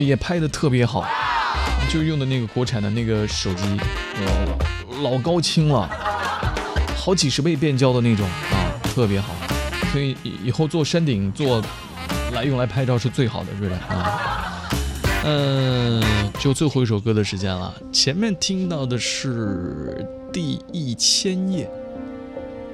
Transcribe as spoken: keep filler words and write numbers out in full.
也拍的特别好，就用的那个国产的那个手机，呃，老高清了，好几十倍变焦的那种啊，特别好。所以以后做山顶做来用来拍照是最好的，是不是啊？嗯，就最后一首歌的时间了。前面听到的是《第一千页》